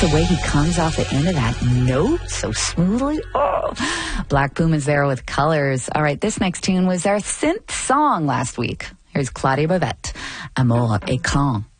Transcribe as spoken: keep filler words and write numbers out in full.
the way he comes off the end of that note so smoothly. Oh, Black Puma's there with Colors. All right, this next tune was our synth song last week. Here's Claudia Bavette, Amour et Quand.